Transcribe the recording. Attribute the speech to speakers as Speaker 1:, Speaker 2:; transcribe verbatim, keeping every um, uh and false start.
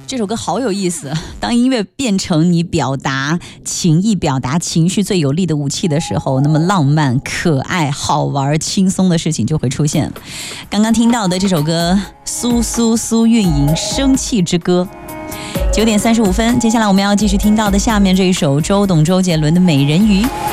Speaker 1: 这首歌好有意思，当音乐变成你表达情意、表达情绪最有力的武器的时候，那么浪漫、可爱、好玩、轻松的事情就会出现。刚刚听到的这首歌，苏苏苏运营《生气之歌》。九点三十五分，接下来我们要继续听到的下面这一首周董周杰伦的《美人鱼》。